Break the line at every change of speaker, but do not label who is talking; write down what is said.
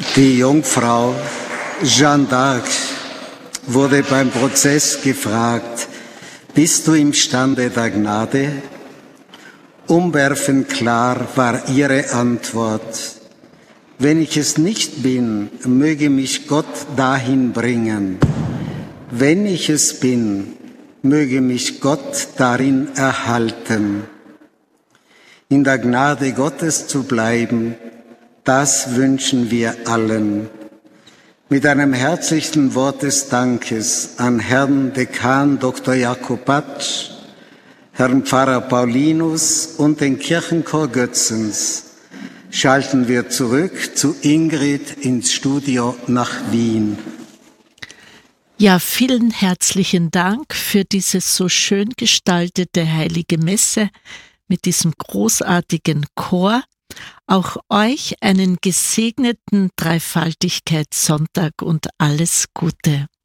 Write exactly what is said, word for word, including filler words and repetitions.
Die Jungfrau Jeanne d'Arc wurde beim Prozess gefragt: Bist du imstande der Gnade? Umwerfend klar war ihre Antwort: Wenn ich es nicht bin, möge mich Gott dahin bringen. Wenn ich es bin, möge mich Gott darin erhalten. In der Gnade Gottes zu bleiben, das wünschen wir allen. Mit einem herzlichen Wort des Dankes an Herrn Dekan Doktor Jakob Patsch, Herrn Pfarrer Paulinus und den Kirchenchor Götzens schalten wir zurück zu Ingrid ins Studio nach Wien.
Ja, vielen herzlichen Dank für diese so schön gestaltete Heilige Messe mit diesem großartigen Chor. Auch euch einen gesegneten Dreifaltigkeitssonntag und alles Gute.